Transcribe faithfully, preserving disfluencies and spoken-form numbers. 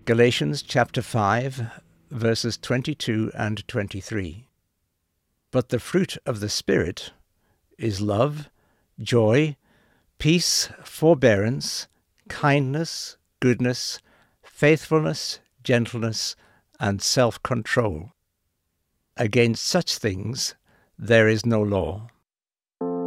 Galatians chapter five, verses twenty-two and twenty-three. But the fruit of the Spirit is love, joy, peace, forbearance, kindness, goodness, faithfulness, gentleness, and self-control. Against such things there is no law.